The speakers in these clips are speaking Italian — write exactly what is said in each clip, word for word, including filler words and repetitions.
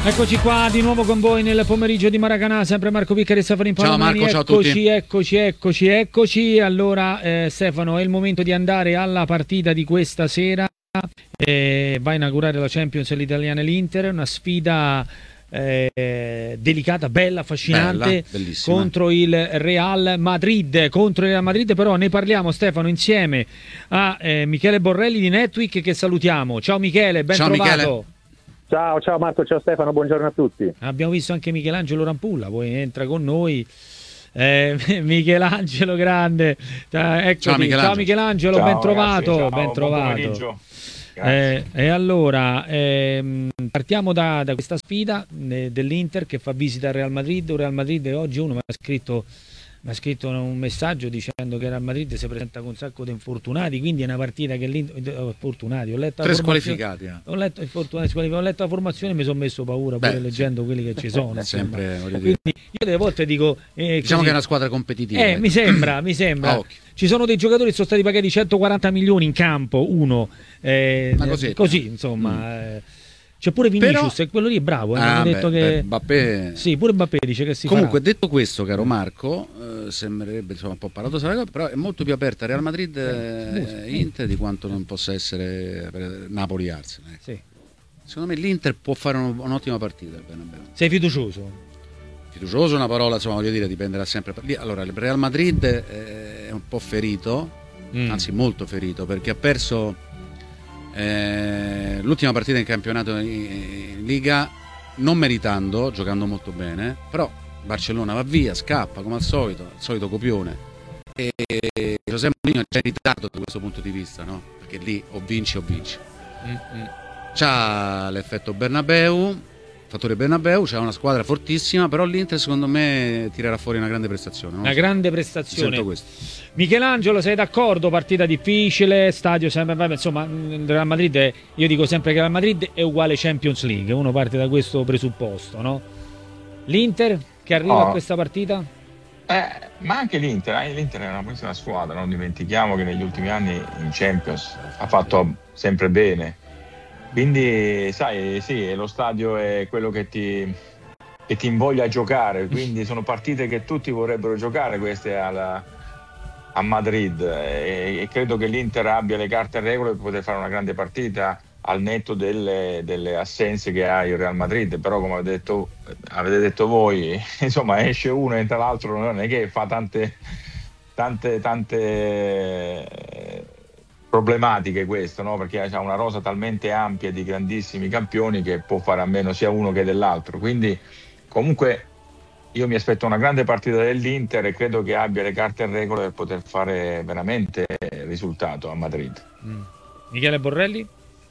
Eccoci qua di nuovo con voi nel pomeriggio di Maracanã, sempre Marco Piccari e Stefano Impalomani. Ciao Marco, ciao a eccoci, tutti. eccoci, eccoci, eccoci. Allora eh, Stefano, è il momento di andare alla partita di questa sera. Eh, va a inaugurare la Champions l'Italiana e l'Inter, una sfida eh, delicata, bella, affascinante, bella, contro il Real Madrid. Contro il Real Madrid, però ne parliamo, Stefano, insieme a eh, Michele Borrelli di Netweek, che salutiamo. Ciao Michele, ben ciao, trovato. Michele. Ciao, ciao Marco, ciao Stefano, buongiorno a tutti. Abbiamo visto anche Michelangelo Rampulla, poi entra con noi. Eh, Michelangelo grande, eh, ciao Michelangelo, ciao Michelangelo ciao, ben trovato, ragazzi, ben trovato. Eh, e allora ehm, partiamo da, da questa sfida eh, dell'Inter che fa visita al Real Madrid. Un Real Madrid oggi uno mi ha scritto mi ha scritto un messaggio dicendo che il Real Madrid si presenta con un sacco di infortunati, quindi è una partita che l'Inter fortunati, ho letto tre squalificati, eh. ho letto infortunati, ho letto la formazione e mi sono messo paura. Beh, pure leggendo quelli che ci sono sempre, quindi io delle volte dico eh, diciamo così, che è una squadra competitiva, eh, mi sembra, mi sembra. Oh, ci sono dei giocatori che sono stati pagati centoquaranta milioni in campo, uno eh, così insomma mm. eh, c'è pure Vinicius, però, e quello lì è bravo, eh, ah, hanno detto beh, che beh, Mbappé... sì, pure Mbappé dice che si comunque farà. Detto questo, caro Marco, eh, sembrerebbe insomma un po' paradossale, però è molto più aperta Real Madrid e eh, Inter di quanto non possa essere per Napoli Arsenal. Sì. Secondo me l'Inter può fare un, un'ottima partita. Bene, bene. Sei fiducioso? Fiducioso è una parola, insomma, voglio dire, dipenderà sempre. Allora, il Real Madrid è un po' ferito, mm. anzi molto ferito, perché ha perso eh, l'ultima partita in campionato in, in Liga, non meritando, giocando molto bene, però Barcellona va via, scappa come al solito, il solito copione, e José Mourinho è irritato da questo punto di vista, no? Perché lì o vinci o vinci. Mm-hmm. C'ha l'effetto Bernabeu, fattore Bernabeu, c'è una squadra fortissima, però l'Inter secondo me tirerà fuori una grande prestazione. Una so. grande prestazione. Questo. Michelangelo, sei d'accordo? Partita difficile, stadio sempre, insomma, il Real Madrid è, io dico sempre che il Real Madrid è uguale Champions League, uno parte da questo presupposto, no? L'Inter che arriva oh. a questa partita? Eh, ma anche l'Inter, eh, l'Inter è una buona squadra, non dimentichiamo che negli ultimi anni in Champions ha fatto sempre bene. Quindi sai, sì, lo stadio è quello che ti, che ti invoglia a giocare, quindi sono partite che tutti vorrebbero giocare queste alla, a Madrid, e, e credo che l'Inter abbia le carte a regola per poter fare una grande partita al netto delle, delle assenze che ha il Real Madrid. Però come avete detto, avete detto voi, insomma esce uno, entra l'altro, non è che fa tante tante tante problematiche questo, no? Perché ha una rosa talmente ampia di grandissimi campioni che può fare a meno sia uno che dell'altro. Quindi comunque io mi aspetto una grande partita dell'Inter e credo che abbia le carte a regola per poter fare veramente risultato a Madrid. mm. Michele Borrelli?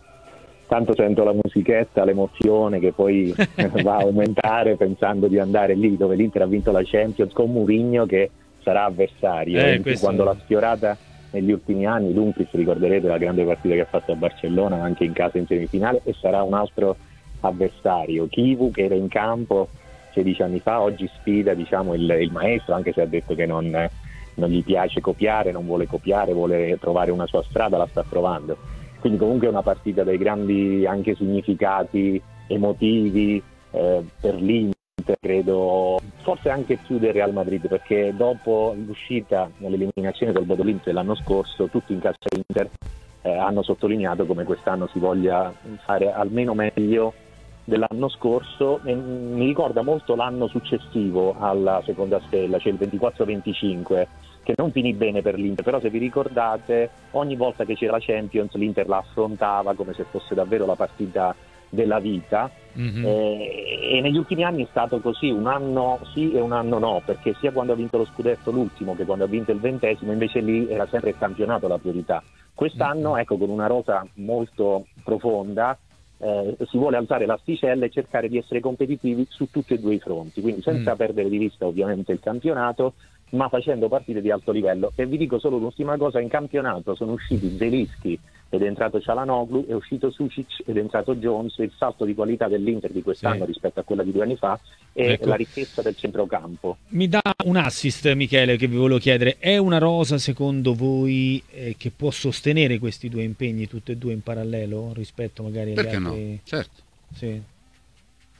Tanto sento la musichetta, l'emozione che poi va a aumentare pensando di andare lì dove l'Inter ha vinto la Champions con Mourinho che sarà avversario. eh, Quando è... l'ha sfiorata negli ultimi anni, Dumfries, ricorderete la grande partita che ha fatto a Barcellona anche in casa in semifinale, e sarà un altro avversario. Chivu, che era in campo sedici anni fa, oggi sfida diciamo il, il maestro, anche se ha detto che non, non gli piace copiare, non vuole copiare, vuole trovare una sua strada, la sta trovando. Quindi comunque è una partita dai grandi anche significati emotivi eh, per l'Inter, credo forse anche più del Real Madrid, perché dopo l'uscita nell'eliminazione col Bodo-Glimt l'anno scorso tutti in casa Inter eh, hanno sottolineato come quest'anno si voglia fare almeno meglio dell'anno scorso, e mi ricorda molto l'anno successivo alla seconda stella, cioè il ventiquattro venticinque, che non finì bene per l'Inter, però se vi ricordate ogni volta che c'era la Champions l'Inter la affrontava come se fosse davvero la partita della vita. Mm-hmm. eh, e negli ultimi anni è stato così, un anno sì e un anno no, perché sia quando ha vinto lo scudetto l'ultimo che quando ha vinto il ventesimo invece lì era sempre il campionato la priorità. Quest'anno ecco, con una rosa molto profonda eh, si vuole alzare l'asticella e cercare di essere competitivi su tutti e due i fronti, quindi senza mm. perdere di vista ovviamente il campionato, ma facendo partite di alto livello. E vi dico solo l'ultima cosa: in campionato sono usciti Zelinski ed è entrato Çalhanoğlu, è uscito Sušić ed è entrato Jones. Il salto di qualità dell'Inter di quest'anno sì. rispetto a quella di due anni fa è ecco. la ricchezza del centrocampo. Mi dà un assist, Michele, che vi volevo chiedere: è una rosa secondo voi eh, che può sostenere questi due impegni tutti e due in parallelo rispetto magari agli Perché altri? no? Certo. Sì.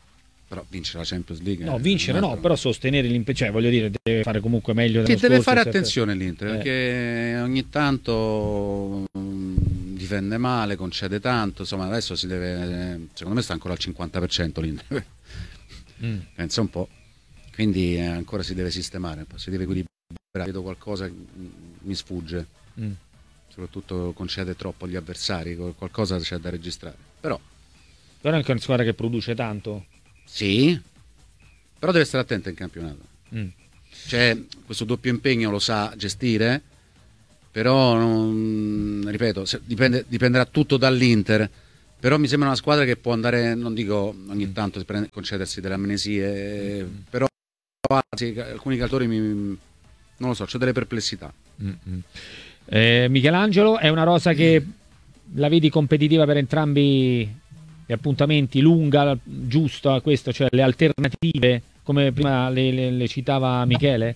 però vincere la Champions League no vincere no però sostenere l'impegno, cioè voglio dire deve fare comunque meglio sì, deve fare scorso, attenzione l'Inter eh. perché ogni tanto mh, difende male, concede tanto, insomma adesso si deve, secondo me sta ancora al cinquanta per cento l'Inter mm. pensa un po', quindi eh, ancora si deve sistemare, si deve equilibrare, vedo qualcosa che mi sfugge mm. soprattutto concede troppo agli avversari, qualcosa c'è da registrare, però però è anche una squadra che produce tanto. Sì, però deve stare attenta in campionato. Mm. Cioè, questo doppio impegno lo sa gestire, però, non, ripeto, se, dipende, dipenderà tutto dall'Inter, però mi sembra una squadra che può andare, non dico ogni tanto concedersi delle amnesie, mm. però sì, alcuni calciatori mi, non lo so, c'ho delle perplessità. Mm-hmm. Eh, Michelangelo, è una rosa che la vedi competitiva per entrambi gli appuntamenti, lunga, giusta questo, cioè le alternative come prima le, le, le citava Michele?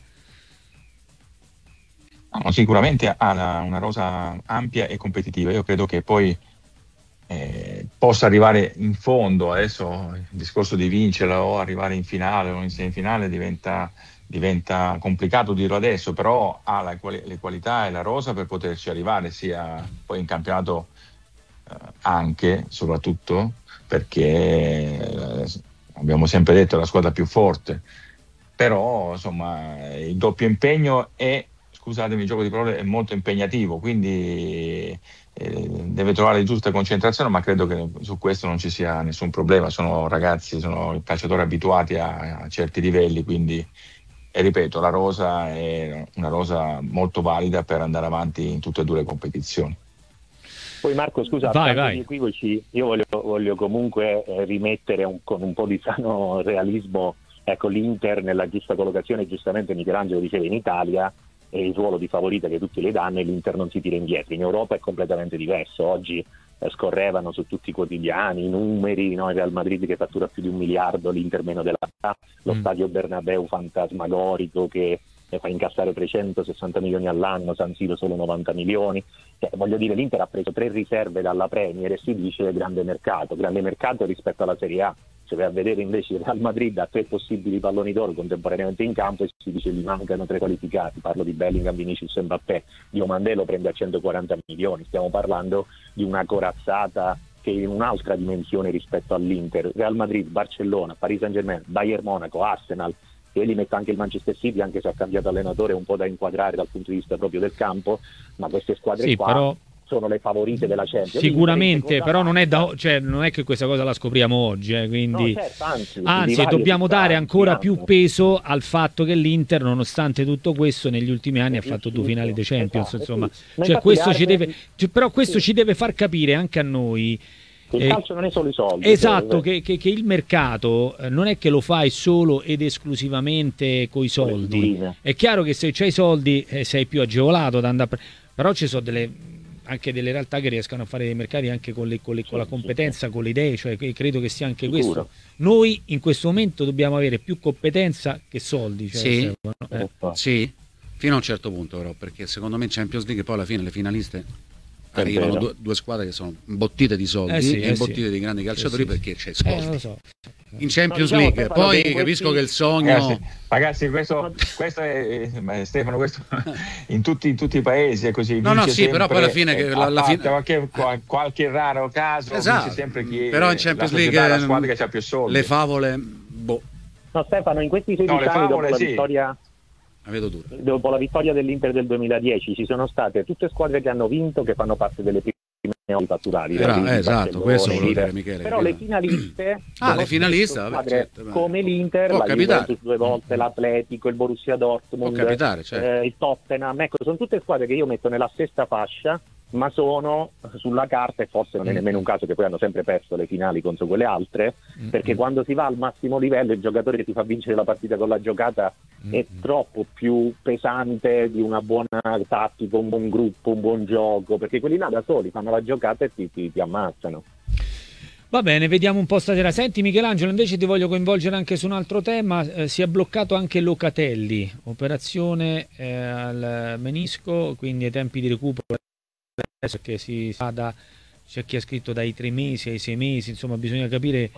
No, sicuramente ha una, una rosa ampia e competitiva, io credo che poi eh, possa arrivare in fondo, adesso il discorso di vincerla o arrivare in finale o in semifinale diventa, diventa complicato dirlo adesso, però ha la, le qualità e la rosa per poterci arrivare sia poi in campionato eh, anche, soprattutto perché eh, abbiamo sempre detto è la squadra più forte, però insomma il doppio impegno è, scusatemi il gioco di parole, è molto impegnativo, quindi eh, deve trovare la giusta concentrazione, ma credo che su questo non ci sia nessun problema, sono ragazzi, sono calciatori abituati a, a certi livelli, quindi e ripeto, la rosa è una rosa molto valida per andare avanti in tutte e due le competizioni. Poi Marco, scusa, vai, a vai. Di equivoci, io voglio, voglio comunque eh, rimettere un, con un po' di sano realismo, ecco, l'Inter nella giusta collocazione, giustamente Michelangelo diceva in Italia, è il ruolo di favorita che tutti le danno e l'Inter non si tira indietro. In Europa è completamente diverso, oggi eh, scorrevano su tutti i quotidiani i numeri, no? Il Real Madrid che fattura più di un miliardo, l'Inter meno della metà, lo mm. stadio Bernabeu fantasmagorico che fa incassare trecentosessanta milioni all'anno, San Siro solo novanta milioni, cioè, voglio dire l'Inter ha preso tre riserve dalla Premier e si dice grande mercato, grande mercato rispetto alla Serie A, se vai a vedere invece il Real Madrid ha tre possibili palloni d'oro contemporaneamente in campo e si dice gli mancano tre qualificati, parlo di Bellingham, Vinicius e Mbappé, Diomandé lo prende a centoquaranta milioni, stiamo parlando di una corazzata che è in un'altra dimensione rispetto all'Inter, Real Madrid, Barcellona, Paris Saint-Germain, Bayern Monaco, Arsenal, e li mette anche il Manchester City, anche se ha cambiato allenatore, un po' da inquadrare dal punto di vista proprio del campo, ma queste squadre sì, qua però sono le favorite della Champions. Sicuramente, però non è, da, cioè, non è che questa cosa la scopriamo oggi, eh, quindi no, certo, anzi, anzi dobbiamo dare ancora più peso al fatto che l'Inter, nonostante tutto questo, negli ultimi anni ha fatto due finali dei Champions, esatto, insomma, sì. Cioè, questo ci deve, però questo sì. ci deve far capire anche a noi. Il calcio eh, non è solo i soldi. Esatto, che, che, che il mercato eh, non è che lo fai solo ed esclusivamente coi soldi. È chiaro che se c'hai i soldi eh, sei più agevolato da andare, però ci sono delle, anche delle realtà che riescono a fare dei mercati anche con, le, con, le, con la competenza, con le idee, cioè credo che sia anche Sicuro. questo. Noi in questo momento dobbiamo avere più competenza che soldi. Cioè sì, servono, eh. sì, fino a un certo punto però, perché secondo me Champions League poi alla fine le finaliste arrivano due, due squadre che sono imbottite di soldi eh sì, e imbottite eh sì. di grandi calciatori eh sì. perché c'è soldi. Eh, lo so. In Champions no, diciamo, League, poi che capisco questi... che il sogno. Ragazzi, ragazzi questo, questo è eh, Stefano, questo in tutti, in tutti i paesi è così. No, no, sì, però poi alla fine che la, la fine... qualche, qualche raro caso esatto. sempre chi però in Champions League la squadra che ha più soldi. Le favole, boh. No, Stefano, in questi sedici no, anni dopo la sì. vittoria la vedo dura. Dopo la vittoria dell'Inter del duemiladieci ci sono state tutte squadre che hanno vinto, che fanno parte delle prime fatturati, però, eh, esatto, questo volevo dire, Michele, però le finaliste ah, le finaliste vabbè, certo, come l'Inter, può la capitare. Juventus due volte, l'Atletico, il Borussia Dortmund, può capitare, certo. eh, il Tottenham, ecco, sono tutte squadre che io metto nella stessa fascia, ma sono sulla carta, e forse non è nemmeno un caso che poi hanno sempre perso le finali contro quelle altre, mm-hmm. perché quando si va al massimo livello il giocatore che ti fa vincere la partita con la giocata mm-hmm. è troppo più pesante di una buona tattica, un buon gruppo, un buon gioco, perché quelli là da soli fanno la giocata e ti, ti, ti ammazzano. Va bene, vediamo un po' stasera. Senti Michelangelo, invece ti voglio coinvolgere anche su un altro tema, eh, si è bloccato anche Locatelli, operazione eh, al menisco, quindi ai tempi di recupero che si sa da, c'è chi ha scritto dai tre mesi ai sei mesi, insomma bisogna capire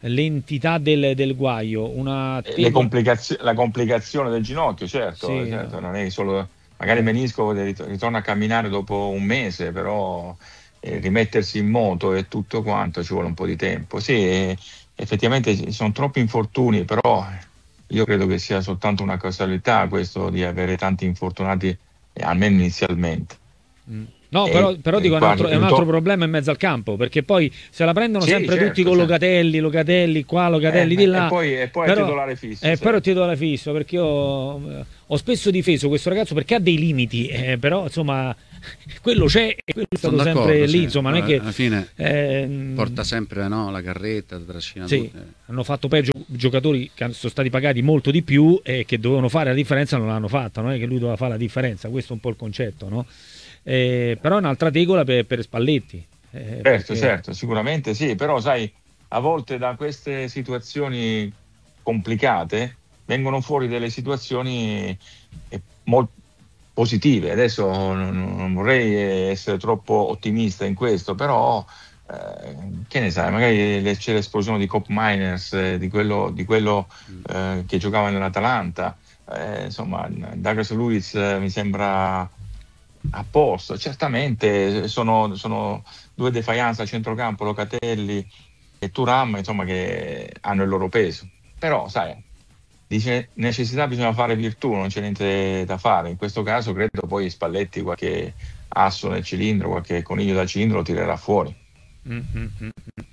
l'entità del, del guaio, una Le tegola... complicazio- la complicazione del ginocchio, certo, Sì, certo, no. non è solo magari il menisco rit- ritorna a camminare dopo un mese, però eh, rimettersi in moto e tutto quanto ci vuole un po' di tempo. Sì, eh, effettivamente ci sono troppi infortuni, però io credo che sia soltanto una casualità questo di avere tanti infortunati, eh, almeno inizialmente. Mm. No, E, però, però e dico, è un qua altro, è un altro problema in mezzo al campo, perché poi se la prendono Sì, sempre certo, tutti con certo. Locatelli, Locatelli qua, Locatelli Eh, di là. e poi, e poi è però, titolare fisso. eh, sì. però è titolare fisso, perché io ho spesso difeso questo ragazzo perché ha dei limiti, eh, però insomma quello c'è e quello è stato Sono sempre d'accordo, lì, sì. insomma, non è Alla- che... alla fine ehm, porta sempre, no, la carretta, trascina sì, tutte. hanno fatto peggio giocatori che sono stati pagati molto di più e che dovevano fare la differenza, non l'hanno fatta, non è che lui doveva fare la differenza, questo è un po' il concetto, no? Eh, però è un'altra tegola per, per Spalletti. Eh, Certo, perché- certo, sicuramente sì, però sai, a volte da queste situazioni complicate vengono fuori delle situazioni eh, molto positive. Adesso non, non vorrei essere troppo ottimista in questo, però eh, che ne sai, magari le- c'è l'esplosione di Cop Miners, eh, di quello, di quello eh, che giocava nell'Atalanta. Eh, insomma, Douglas Luiz eh, mi sembra a posto. Certamente sono, sono due defiance a centrocampo, Locatelli e Thuram, insomma, che hanno il loro peso. Però, sai, di necessità bisogna fare virtù, non c'è niente da fare. In questo caso credo poi Spalletti qualche asso nel cilindro, qualche coniglio da cilindro lo tirerà fuori. Mm, mm, mm, mm.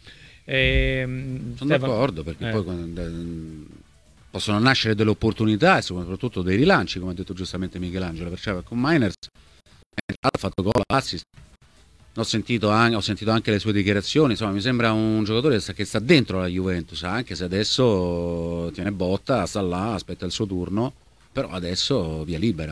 Ehm, Sono Stefano- d'accordo, perché eh. poi quando, eh, possono nascere delle opportunità e soprattutto dei rilanci, come ha detto giustamente Michelangelo, perché con Miners ha fatto gol, assist. Ho sentito, anche, ho sentito anche le sue dichiarazioni, insomma mi sembra un giocatore che sta, che sta dentro la Juventus, anche se adesso tiene botta, sta là, aspetta il suo turno, però adesso via libera.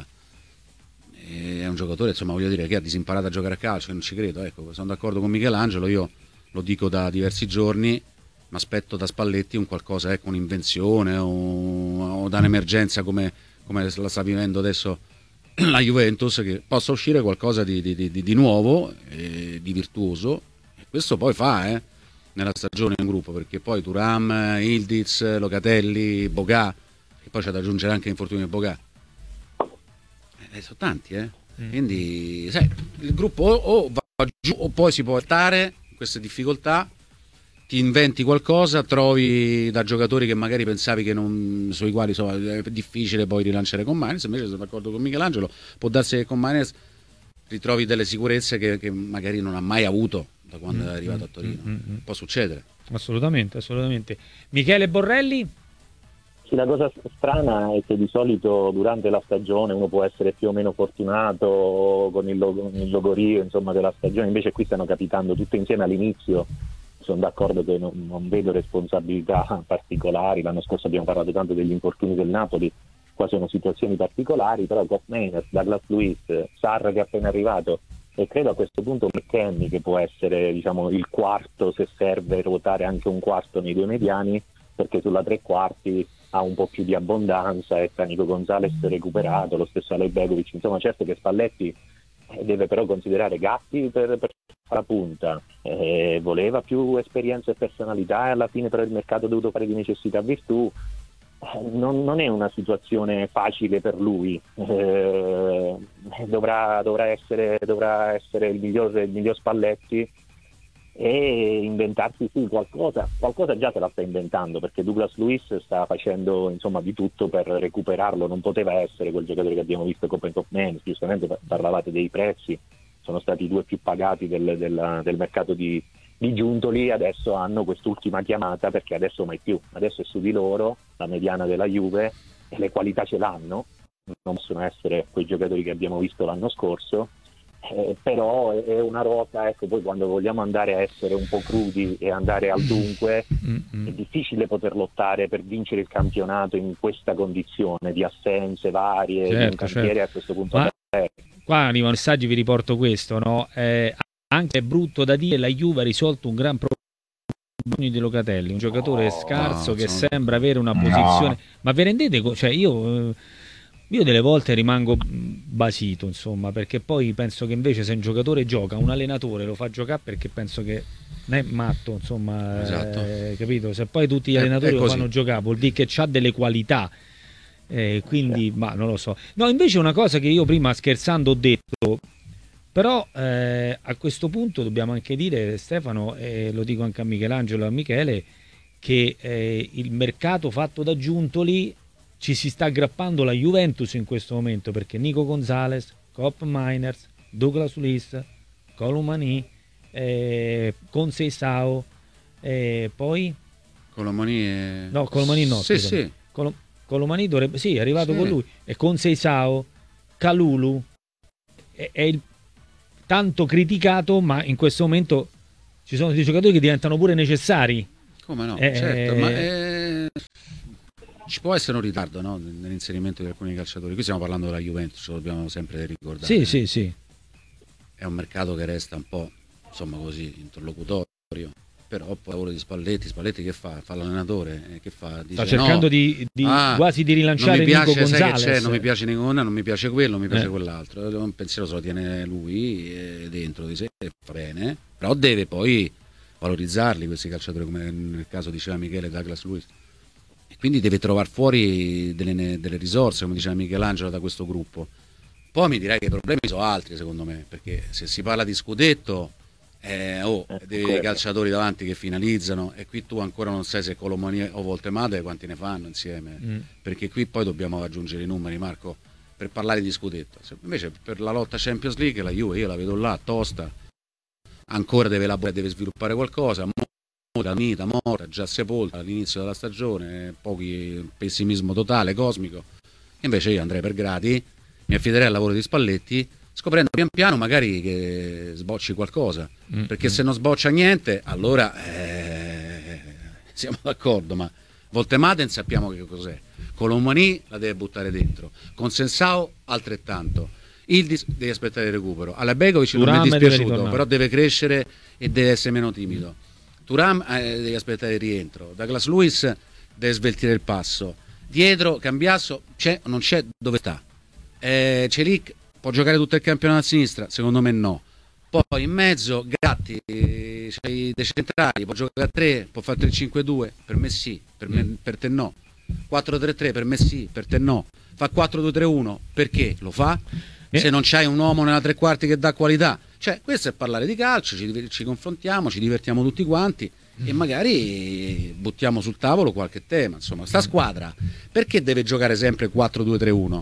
E è un giocatore, insomma, voglio dire, che ha disimparato a giocare a calcio, non ci credo, ecco, sono d'accordo con Michelangelo, io lo dico da diversi giorni, mi aspetto da Spalletti un qualcosa, ecco, un'invenzione o, o da un'emergenza come, come la sta vivendo adesso la Juventus, che possa uscire qualcosa di, di, di, di nuovo, eh, di virtuoso, e questo poi fa eh, nella stagione in gruppo, perché poi Thuram, Ildiz, Locatelli, Bogà, e poi c'è da aggiungere anche l'infortunio di Bogà, eh, sono tanti, eh. Mm. Quindi sai, il gruppo o, o va giù o poi si può alzare in queste difficoltà, ti inventi qualcosa, trovi da giocatori che magari pensavi che non, sui quali insomma, è difficile poi rilanciare con Miners, invece sono d'accordo con Michelangelo, può darsi che con Miners ritrovi delle sicurezze che, che magari non ha mai avuto da quando mm, è arrivato a Torino. Mm, mm, può succedere. Assolutamente, assolutamente. Michele Borrelli? Sì, la cosa strana è che di solito durante la stagione uno può essere più o meno fortunato con il, log- il logorio, insomma, della stagione, invece qui stanno capitando tutte insieme all'inizio. Sono d'accordo che non, non vedo responsabilità particolari, l'anno scorso abbiamo parlato tanto degli infortuni del Napoli, qua sono situazioni particolari, però Cop Miners, Douglas Luiz, Sarr che è appena arrivato e credo a questo punto McKennie che può essere, diciamo, il quarto se serve ruotare anche un quarto nei due mediani, perché sulla tre quarti ha un po' più di abbondanza, e Nico Gonzalez recuperato, lo stesso Ale Begovic, insomma certo che Spalletti deve però considerare Gatti per, per la punta, eh, voleva più esperienza e personalità e alla fine però il mercato ha dovuto fare di necessità virtù. Eh, non, non è una situazione facile per lui, eh, dovrà, dovrà, essere, dovrà essere il miglior, il miglior Spalletti e inventarsi sì, qualcosa, qualcosa già se la sta inventando, perché Douglas Luiz sta facendo insomma di tutto per recuperarlo, non poteva essere quel giocatore che abbiamo visto Cop Cop Man, giustamente parlavate dei prezzi, sono stati i due più pagati del, del, del mercato di, di Giuntoli, adesso hanno quest'ultima chiamata perché adesso mai più, adesso è su di loro la mediana della Juve e le qualità ce l'hanno, non possono essere quei giocatori che abbiamo visto l'anno scorso. Eh, però è una rosa, ecco, poi quando vogliamo andare a essere un po' crudi e andare al dunque Mm-hmm. è difficile poter lottare per vincere il campionato in questa condizione di assenze varie, certo, di un cantiere certo. a questo punto. Ma è... qua arrivano messaggi, vi riporto questo, no? Eh, anche è brutto da dire, la Juve ha risolto un gran problema di Locatelli, un giocatore Oh, scarso no, che sono... sembra avere una No. posizione, ma vi rendete co- cioè io eh, Io delle volte rimango basito, insomma, perché poi penso che invece se un giocatore gioca, un allenatore lo fa giocare perché penso che non è matto, insomma, Esatto. eh, capito? Se poi tutti gli È- allenatori è lo così. fanno giocare, vuol dire che ha delle qualità, eh, quindi, ma non lo so. No, invece una cosa che io prima scherzando ho detto, però eh, a questo punto dobbiamo anche dire, Stefano, e lo dico anche a Michelangelo e a Michele, che eh, il mercato fatto da Giuntoli ci si sta aggrappando la Juventus in questo momento, perché Nico Gonzalez, Cop Miners, Douglas Luiz, Colomani, eh, Conceição, eh, poi Colomani è... no, Colomani no, Sì, scusami. sì. Colo- Colomani dovrebbe, sì, è arrivato Sì. con lui, e Conceição, Kalulu è, è il tanto criticato, ma in questo momento ci sono dei giocatori che diventano pure necessari. Come no, Eh, certo, ma eh, ci può essere un ritardo, no, nell'inserimento di alcuni calciatori. Qui stiamo parlando della Juventus, ce lo dobbiamo sempre ricordare. Sì, sì, sì. È un mercato che resta un po', insomma, così, interlocutorio. Però poi il lavoro di Spalletti, Spalletti che fa? Fa l'allenatore, eh, che fa? Dice, Sta cercando no, di, di ah, quasi di non rilanciare mi piace, Nico sai che Gonzalez. c'è, non mi piace Nico, non mi piace quello, non mi piace Eh. quell'altro. Un pensiero se lo tiene lui eh, dentro di sé, e va bene, però deve poi valorizzarli questi calciatori, come nel caso diceva Michele, Douglas Luiz. E quindi deve trovare fuori delle, delle risorse, come diceva Michelangelo, da questo gruppo. Poi mi direi che i problemi sono altri, secondo me, perché se si parla di scudetto, eh, oh, Eh, devi quello. dei calciatori davanti che finalizzano, e qui tu ancora non sai se Colomani o Voltemade quanti ne fanno insieme, Mm. perché qui poi dobbiamo aggiungere i numeri, Marco, per parlare di scudetto. Se invece per la lotta Champions League la Juve io la vedo là tosta, ancora deve elaborare, deve sviluppare qualcosa. Mota, Mita, morta, già sepolta all'inizio della stagione, pochi pessimismo totale, cosmico. Invece io andrei per gradi, mi affiderei al lavoro di Spalletti, scoprendo pian piano magari che sbocci qualcosa, Mm, perché mm. se non sboccia niente, allora eh, siamo d'accordo, ma Voltematen sappiamo che cos'è, Colomani la deve buttare dentro, Conceição altrettanto, Ildis devi aspettare il recupero, Alabegovic non mi è Thuram deve dispiaciuto, ritornare. però deve crescere e deve essere meno timido. Thuram eh, devi aspettare il rientro, Douglas Luiz deve sveltire il passo, dietro Cambiasso c'è o non c'è, dove sta? Eh, Celic può giocare tutto il campionato a sinistra? Secondo me no. Poi in mezzo Gatti, eh, c'hai dei centrali, può giocare a tre, può fare tre cinque due, per me sì, per, me, per te no. quattro tre tre per me sì, per te no. Fa quattro due tre uno, perché lo fa? Eh. Se non c'hai un uomo nella tre quarti che dà qualità. Cioè, questo è parlare di calcio, ci, ci confrontiamo, ci divertiamo tutti quanti e magari buttiamo sul tavolo qualche tema. Insomma, sta squadra perché deve giocare sempre quattro due tre uno?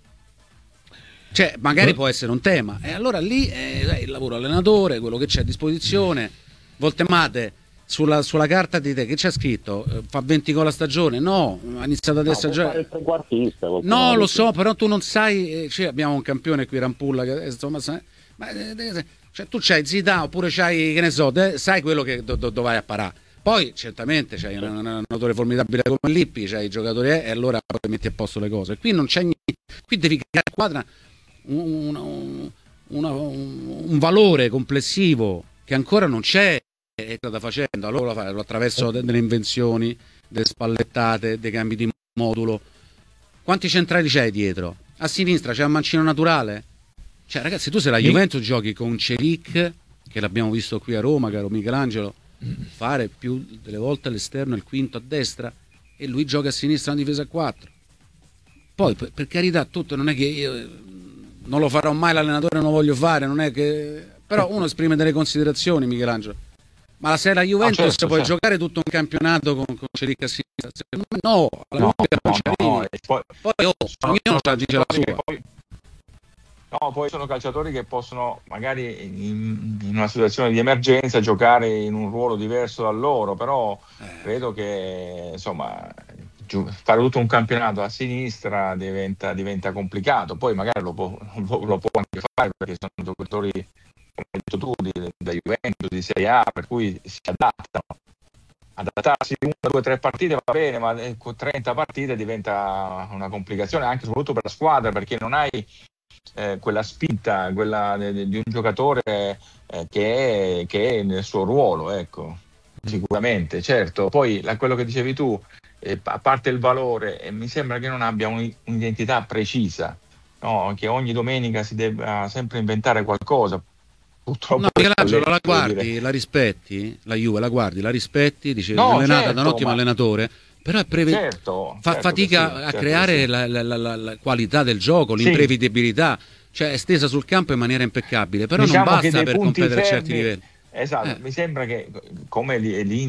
Cioè, magari può essere un tema, e allora lì eh, il lavoro allenatore, quello che c'è a disposizione. Voltemate sulla, sulla carta di te che c'è scritto? Eh, fa venti gol a stagione? No, ha iniziato adesso No, può già. fare il trequartista, col No, Tommaso. lo so, però tu non sai. Eh, cioè, abbiamo un campione qui, Rampulla, che eh, insomma, sai, ma, eh, eh, cioè, tu c'hai Zidane oppure c'hai, che ne so, te, sai quello che do, do, dove vai a parare. Poi certamente c'hai un, un allenatore formidabile come Lippi, c'hai i giocatori eh, e allora poi metti a posto le cose. Qui non c'è niente, qui devi creare quadra un, un, una, un, un valore complessivo che ancora non c'è e sta facendo. Allora lo fa attraverso de- delle invenzioni, delle spallettate, dei cambi di modulo. Quanti centrali c'hai dietro? A sinistra c'è un mancino naturale? Cioè ragazzi, tu se la Juventus giochi con Celic, che l'abbiamo visto qui a Roma, caro Michelangelo, fare più delle volte all'esterno il quinto a destra, e lui gioca a sinistra una difesa a quattro. Poi per, per carità, tutto non è che io eh, non lo farò mai, l'allenatore non lo voglio fare, non è che, però uno esprime delle considerazioni, Michelangelo. Ma la Sera Juventus Ah, certo, puoi certo. giocare tutto un campionato con, con Celic a sinistra? Secondo me no, alla No, Juve non no, ci no, arrivi. e poi, Poi oh, ognuno sta dice la calciatori sua. che poi- no, poi sono calciatori che possono magari in, in una situazione di emergenza giocare in un ruolo diverso da loro, però Eh. credo che insomma giu- fare tutto un campionato a sinistra diventa, diventa complicato. Poi magari lo può, lo, lo può anche fare perché sono giocatori, come hai detto tu, di, da Juventus, di Serie A, per cui si adattano. Adattarsi una, due, tre partite va bene, ma eh, con trenta partite diventa una complicazione anche soprattutto per la squadra, perché non hai eh, quella spinta, quella de- de- di un giocatore eh, che, è, che è nel suo ruolo, ecco. Sicuramente, certo. Poi la- quello che dicevi tu, eh, a parte il valore, eh, mi sembra che non abbia un, un'identità precisa, no? Che ogni domenica si debba sempre inventare qualcosa. Purtroppo no, Michelangelo, la guardi, dire. la rispetti, la Juve la guardi, la rispetti, dice no, allenata certo, da un ottimo ma... allenatore, però è preve... certo, fa certo fatica sì, a certo creare sì. la, la, la, la qualità del gioco, l'imprevedibilità, cioè è stesa sul campo in maniera impeccabile, però diciamo non basta per competere fermi, a certi livelli. Esatto, eh. mi sembra che come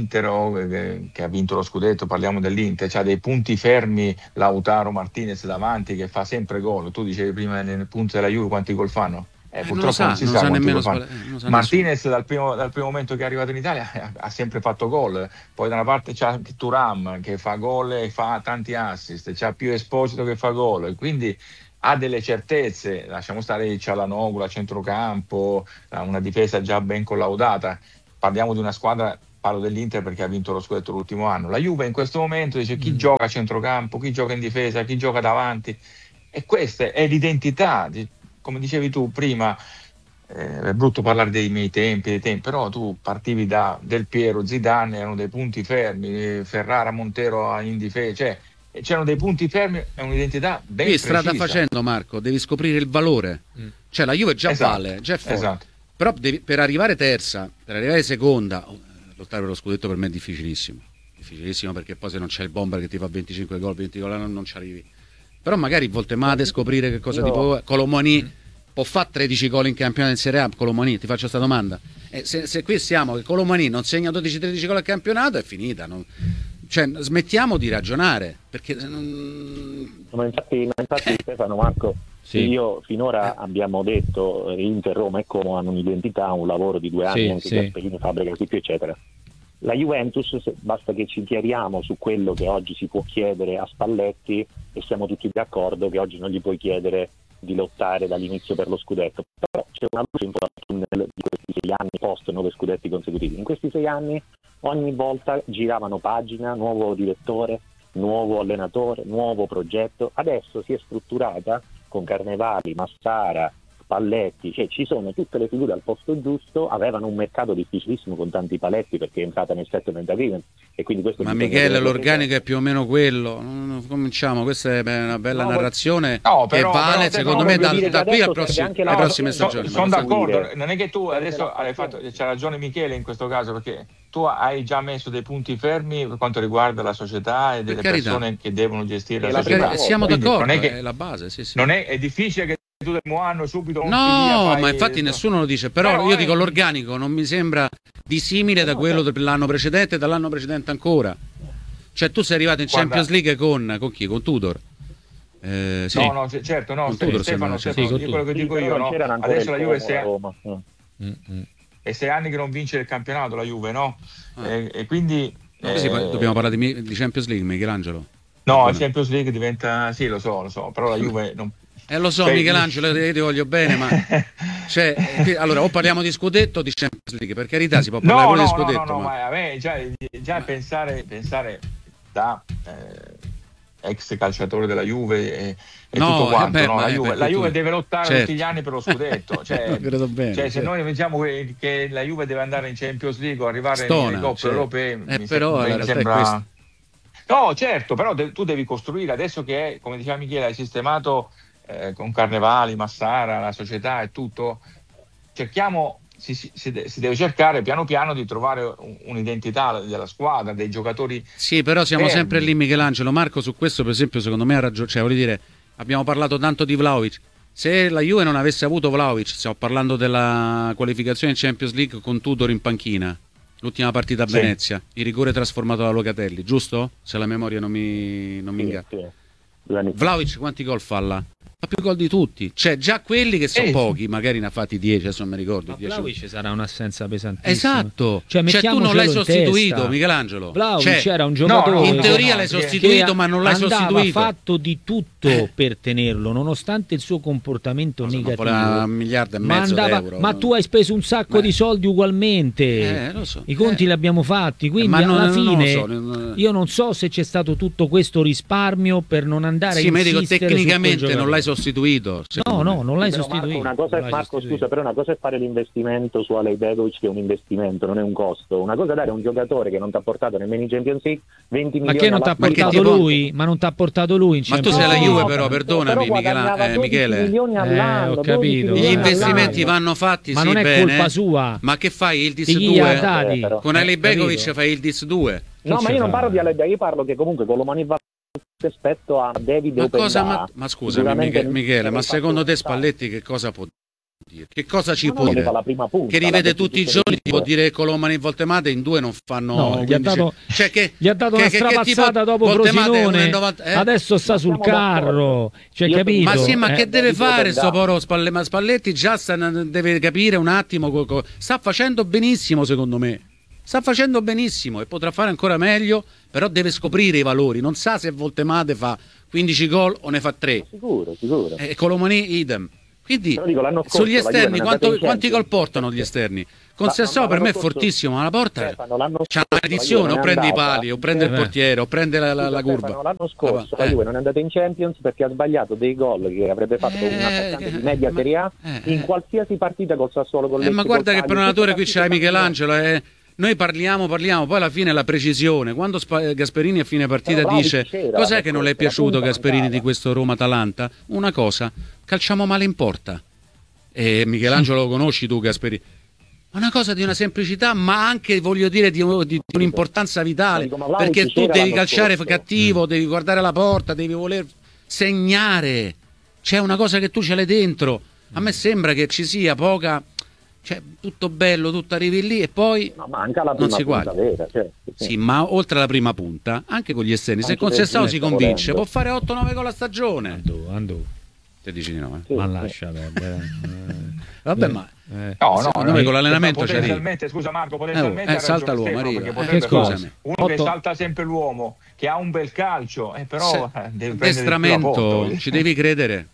l'Inter che ha vinto lo scudetto, parliamo dell'Inter, c'ha dei punti fermi Lautaro Martinez davanti che fa sempre gol. Tu dicevi prima nel punto della Juve quanti gol fanno? Eh, Eh, purtroppo non lo sa, non si non sa, sa quanti nemmeno gol fanno. eh, non sa Martinez dal primo, dal primo momento che è arrivato in Italia ha, ha sempre fatto gol, poi da una parte c'è anche Thuram che fa gol e fa tanti assist, c'ha più Esposito che fa gol, quindi ha delle certezze, lasciamo stare Cialanoglu a centrocampo, una difesa già ben collaudata. Parliamo di una squadra, parlo dell'Inter perché ha vinto lo scudetto l'ultimo anno. La Juve in questo momento dice chi mm. gioca a centrocampo, chi gioca in difesa, chi gioca davanti, e questa è l'identità, come dicevi tu prima. Eh, è brutto parlare dei miei tempi, dei tempi, però tu partivi da Del Piero, Zidane, erano dei punti fermi, Ferrara, Montero in difesa, cioè c'erano dei punti fermi e un'identità ben qui precisa. Strada facendo, Marco, devi scoprire il valore, mm. cioè la Juve già esatto. vale, già è forte, esatto. però devi, per arrivare terza, per arrivare seconda, lottare per lo scudetto per me è difficilissimo, difficilissimo perché poi se non c'è il bomber che ti fa venticinque gol, venti gol non, non ci arrivi, però magari Voltemade scoprire che cosa Io... tipo Colomoni mm. può fare tredici gol in campionato in Serie A. Colomani, ti faccio questa domanda, eh, se, se qui siamo che Colomani non segna dodici tredici gol al campionato è finita, non... cioè smettiamo di ragionare perché non... ma infatti, ma infatti Stefano, Marco, sì. io finora abbiamo detto Inter, Roma e Como hanno un'identità, un lavoro di due anni, sì, anche sì. Gasperini, Fabregas, più eccetera. La Juventus, se, basta che ci chiariamo su quello che oggi si può chiedere a Spalletti e siamo tutti d'accordo che oggi non gli puoi chiedere di lottare dall'inizio per lo scudetto, però c'è una luce in fondo al tunnel di questi sei anni post nove scudetti consecutivi. In questi sei anni ogni volta giravano pagina, nuovo direttore, nuovo allenatore, nuovo progetto. Adesso si è strutturata con Carnevali, Massara, Spalletti, cioè ci sono tutte le figure al posto giusto. Avevano un mercato difficilissimo con tanti paletti perché è entrata nel settlement agreement e quindi questo ma Michele, l'organico è più o meno quello. Non cominciamo, questa è una bella no, narrazione no, però, che vale però, secondo me da, da qui al prossimo, alle prossime stagioni. Sono d'accordo, dire. Non è che tu adesso hai fatto, c'ha ragione Michele in questo caso, perché tu hai già messo dei punti fermi per quanto riguarda la società e delle persone che devono gestire la società. Siamo quindi d'accordo, non è, che, è la base, sì, sì. Non è, è difficile che tu del primo anno subito no, via, fai, ma infatti no. Nessuno lo dice, però, però io è... dico l'organico non mi sembra dissimile da quello dell'anno precedente e dall'anno precedente ancora. Cioè tu sei arrivato in Guarda. Champions League con, con chi? Con Tudor? Eh, sì. No, no, certo, no, con Tudor, Stefano, Stefano, Stefano, sì, quello che dico io, no? Adesso la Juve sei... mm-hmm. è sei anni che non vince il campionato la Juve, no? Ah. E, e quindi no, eh... sì, dobbiamo parlare di, di Champions League, Michelangelo. No, la Champions League diventa, sì, lo so, lo so, però la Juve non... Eh lo so, cioè, Michelangelo, io ti voglio bene, ma cioè, allora o parliamo di scudetto o di Champions League, per carità si può parlare no, pure no, di scudetto. No, no, ma... ma a me già, già pensare, pensare da eh, ex calciatore della Juve e, e no, tutto quanto, eh beh, no? La, Juve, la Juve tu... deve lottare certo. tutti gli anni per lo scudetto, cioè, credo bene, cioè certo. Se noi diciamo che, che la Juve deve andare in Champions League o arrivare Stona, nelle coppe certo. europee, eh, mi però sembra, mi sembra... No, certo, però de- tu devi costruire, adesso che è, come diceva Michele, hai sistemato eh, con Carnevali, Massara, la società e tutto, cerchiamo, si, si, si deve cercare piano piano di trovare un, un'identità della squadra, dei giocatori. Sì, però siamo fermi. sempre lì, Michelangelo. Marco su questo per esempio secondo me ha ragione, cioè voglio dire, abbiamo parlato tanto di Vlahovic. Se la Juve non avesse avuto Vlahovic, stiamo parlando della qualificazione in Champions League con Tudor in panchina, l'ultima partita a Venezia, sì. Il rigore trasformato da Locatelli, giusto? Se la memoria non mi, non mi sì, inganna. Sì. Vlahovic quanti gol fa là? Fa più gol di tutti, cioè già quelli che sono eh, pochi, magari ne ha fatti dieci, adesso non mi ricordo. Ma Vlahovic sarà un'assenza pesantissima. Esatto, cioè, cioè tu non l'hai sostituito, testa. Michelangelo. Vlahovic cioè, era un giocatore no, in teoria l'hai sostituito, ma non l'hai sostituito. Andava fatto di tutto eh. per tenerlo, nonostante il suo comportamento no, negativo. Un miliardo e mezzo ma, andava, d'euro. ma tu hai speso un sacco Beh. di soldi ugualmente. Eh, lo so. I conti eh. li abbiamo fatti, quindi ma alla non, fine non lo so, non... io non so se c'è stato tutto questo risparmio per non andare sì, a ma insistere dico, tecnicamente non l'hai sostituito. No, no, non l'hai Però sostituito. Marco, una cosa non è, l'hai Marco sostituito. scusa, però una cosa è fare l'investimento su Alej Begovic, che è un investimento, non è un costo. Una cosa è dare a un giocatore che non ti ha portato nemmeno in Champions League venti Ma milioni che non ti ha alla Ma che portato tipo- lui? Ma non ti ha portato lui in Ma tu Champions sei la League? Juve, No, però, però perdonami, guadagnava Michela- eh, dodici Michele. milioni Eh, all'anno, ho dodici capito. Gli milioni investimenti all'anno. vanno fatti, Ma sì, non è bene. colpa sua. Ma che fai il dis Di chi ha due? dati? Eh, però. Con Alej Eh, Begovic capito? fai il dis due. No, Che ma ci io non fa? parlo di Alej Begovic, io parlo che comunque Colomani va rispetto a David Ma, Openda, cosa, ma, ma scusami sicuramente Michele, Michele, ma avrei secondo fatto te Spalletti che cosa può dire? Che cosa ci Ma può non dire? aveva la prima punta, Che rivede la tutti i posizione giorni, ti può di due. dire Colomani e Voltemate in due non fanno No, gli ha quindici. dato, Cioè che, gli ha dato che- una che- che strapazzata tipo dopo Voltemate è uno Frosinone, e novanta eh? adesso sta Ma sul siamo carro, d'accordo. cioè, Io- capito? Ma sì, ma Eh, che deve David fare Openda. sto povero Spalle- ma Spalletti? Già sta, deve capire un attimo, co- co- sta facendo benissimo secondo me. Sta facendo benissimo e potrà fare ancora meglio, però deve scoprire i valori. Non sa se Voltemate fa quindici gol o ne fa tre. Sicuro, sicuro. E Colomani idem. Quindi Però dico, l'anno scorso sugli la Juve esterni non è andata quanto- in quanti gol Champions. portano gli esterni? Con Ma- Sessao ma per me è l'anno scorso- fortissimo, ma la porta Stefano, l'anno c'ha scorso una la maledizione, Juve o non è prende i andata- pali, o prende il Eh. portiere, o prende la, la, Scusa, la curva. Stefano, l'anno scorso Eh. la Juve non è andata in Champions perché ha sbagliato dei gol che avrebbe fatto un Eh, attaccante eh, di media ma- Serie A eh, in eh. qualsiasi partita col Sassuolo, con Eh, Lecce, ma guarda col che Cagliari, per allenatore qui tutte c'hai partite Michelangelo, eh. Noi parliamo, parliamo, poi alla fine la precisione. Quando Spa- Gasperini a fine partita Però Vlahovic dice c'era, cos'è per che non le è questo, la piaciuto punta Gasperini mancava. di questo Roma-Atalanta? Una cosa, calciamo male in porta. E Michelangelo lo conosci tu Gasperini? Una cosa di una semplicità, ma anche, voglio dire, di, di- di un'importanza vitale. Dico, ma Vlahovic Perché tu c'era devi l'anno calciare scorso. cattivo, devi guardare la porta, devi voler segnare. C'è una cosa che tu ce l'hai dentro. A me sembra che ci sia poca... Cioè, tutto bello, tutto arrivi lì e poi... No, manca la non prima si punta guarda. vera, certo, sì. Sì, ma oltre alla prima punta, anche con gli esterni, se Anche con Sessao Vergine si sta convince, volendo. può fare otto nove gol a stagione. Andò, andò. Te dici di no, eh? Sì, Ma sì. lascia perdere. Eh, Vabbè, eh, ma eh. No, no, secondo no, me con l'allenamento c'è potenzialmente, scusa Marco, potenzialmente Eh, ha salta ragione l'uomo, Stefano, arriva. perché Eh, potrebbe che fare cosa? uno Otto- che salta sempre l'uomo, che ha un bel calcio, eh, però Se- eh, deve prendere più la addestramento, porta, ci devi credere.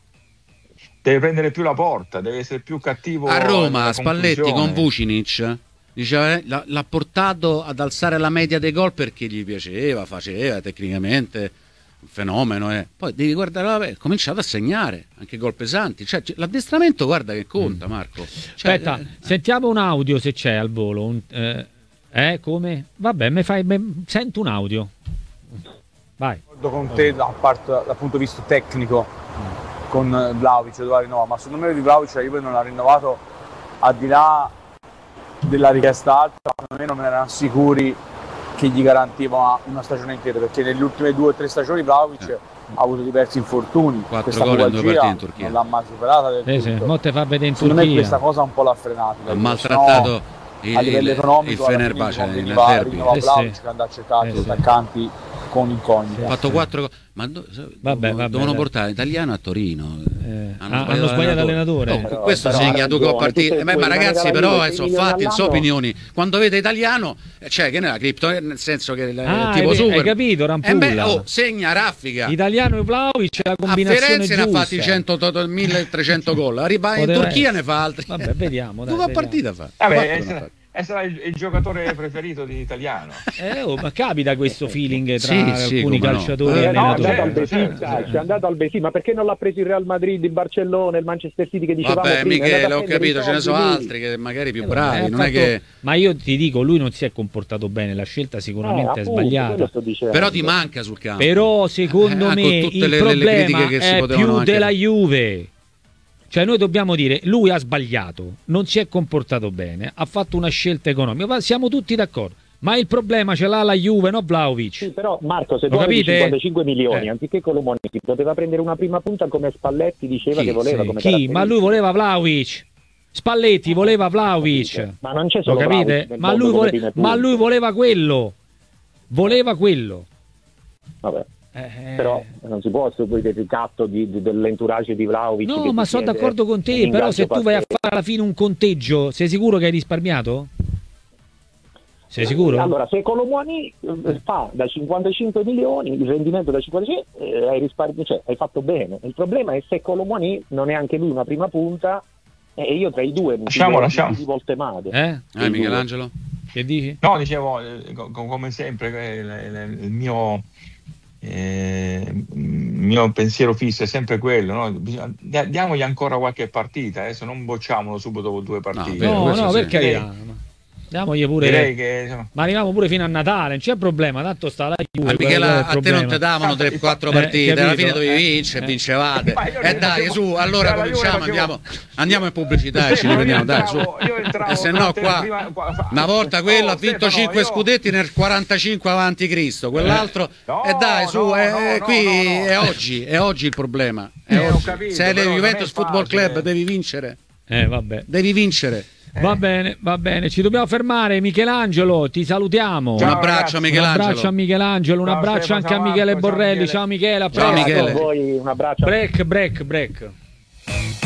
deve prendere più la porta, deve essere più cattivo. A Roma, nella Spalletti con conclusione. Vucinic diceva, eh, l'ha, l'ha portato ad alzare la media dei gol perché gli piaceva, faceva tecnicamente un fenomeno. Eh. Poi devi guardare, vabbè, ha cominciato a segnare anche gol pesanti. Cioè, c- l'addestramento, guarda che conta, Marco. Cioè, Aspetta, eh, sentiamo un audio se c'è al volo. Un- eh, eh, come? Vabbè, me fai, me- sento un audio. Vai. D'accordo con te da parte, dal punto di vista tecnico con Vlahovic doveva rinnovare, ma secondo me di Vlahovic la Juve non ha rinnovato al di là della richiesta alta, secondo me non erano sicuri che gli garantiva una stagione intera, perché nelle ultime due o tre stagioni Vlahovic Eh. ha avuto diversi infortuni, Quattro questa gol in due pubalgia partite in Turchia. non l'ha mai superata del Eh, sì, tutto. mo te fa vedere in Secondo me Turchia. questa cosa un po' l'ha frenato, ha perché maltrattato sennò, a livello il, economico il alla fine Fenerbahce nel conveniva derby. rinnovare Eh, sì. Vlahovic che andava a cercare Eh, gli sì. attaccanti con incognita. Ha fatto quattro gol. Ma do- Vabbè, devono, vabbè, devono dai. portare l'italiano a Torino. Eh, ah, hanno sbagliato allenatore. Oh, Però- questo però segna ha due ragione, partite. tutte Eh, e beh, due, ma rimanere ragazzi, alla però Juve, eh, sei sono milioni fatti, sono all'anno. opinioni. Quando vede italiano, eh, cioè che nella cripto, eh, nel senso che il Ah, tipo hai- super. hai capito, Rampulla? Eh beh, oh, segna, raffica. Italiano e Vlahovic è la A combinazione Firenze ne ha giusta. fatti cento, to- milletrecento gol. Arriva in Poteva Turchia essere. ne fa altri. Vabbè, vediamo, dai, Due vediamo. partite fa. Vabbè, Quattro e ne ha sarà, fatti. e sarà il, il giocatore preferito di italiano. Eh, oh, ma capita questo feeling tra Sì, sì, alcuni come no. calciatori Eh, e Eh, no, è allenatori. andato al Certo, Besiktas, certo. è andato al Besiktas, ma perché non l'ha preso il Real Madrid, il Barcellona, il Manchester City che dicevamo Vabbè, prima? È Michele, andato a ho prendere capito, i ce ne sono soldi lui. altri che magari più Eh, bravi. ha Non è fatto- che... Ma io ti dico, lui non si è comportato bene, la scelta Eh, sicuramente è appunto, quello sbagliata. sto dicendo. Però ti manca sul campo. Però secondo Eh, me con tutte il le- le problema critiche che si è potevano più anche- della Juve. Cioè noi dobbiamo dire, lui ha sbagliato, non si è comportato bene, ha fatto una scelta economica, ma siamo tutti d'accordo. Ma il problema ce l'ha la Juve, no Vlahovic? Sì, però Marco, se Lo tu avevi capite? cinquantacinque milioni, Eh. anziché Colomoni, poteva prendere una prima punta come Spalletti diceva Chi? che voleva. Sì. Come Chi? Ma caratteristica. lui voleva Vlahovic. Spalletti voleva Vlahovic. Ma non c'è Lo solo capite? Vlahovic nel Ma mondo lui, come vole- prime ma punte. lui voleva quello. Voleva quello. Vabbè. Eh, Però non si può subire il ricatto di, di, dell'entourage di Vlahovic. No, che ma ti sono chiede d'accordo con un te, però se ingaggio tu vai a pazzesco. fare alla fine un conteggio, sei sicuro che hai risparmiato? Sei sicuro? Allora, se Colomoni eh, fa da cinquantacinque milioni, il rendimento da cinquantacinque, eh, hai, risparmi- cioè, hai fatto bene. Il problema è se Colomoni non è anche lui una prima punta, e io tra i due mi Lasciamo, fido- lasciamo. mi fido Voltemade. Eh? Eh, Michelangelo? Che dici? No, dicevo, eh, co- co- come sempre, eh, il, il- il mio, Eh, il mio pensiero fisso è sempre quello, no? Bisogna, diamogli ancora qualche partita, adesso non bocciamolo subito dopo due partite. No, no, no sì. perché direi... Diamogli pure, direi che, insomma... ma arriviamo pure fino a Natale, non c'è problema, tanto sta là. Ma Michela, a te non ti davano tre quattro partite, eh, alla fine dovevi eh, vincere, eh. vincevate. E eh, dai, facevo, su, allora cominciamo, facevo... andiamo, andiamo in pubblicità e ci rivediamo, dai, su. E se no qua, prima... una volta quello oh, ha vinto Stefano, cinque io... scudetti nel quarantacinque avanti Cristo, quell'altro, e no, eh, dai, su, no, eh, no, qui no, no. è oggi, è oggi il problema. È Eh, oggi. capito, Se è Juventus Football facile. Club devi vincere. Eh, vabbè. Devi vincere. Va bene, va bene, ci dobbiamo fermare. Michelangelo, ti salutiamo. Ciao, un abbraccio a Michelangelo. Un abbraccio a Michelangelo, un Ciao, abbraccio Stefano, anche a ciao Michele Marco, Borrelli. ciao Ciao Michele, a Ciao, presto. Michele. A voi un abbraccio. Break, break, break.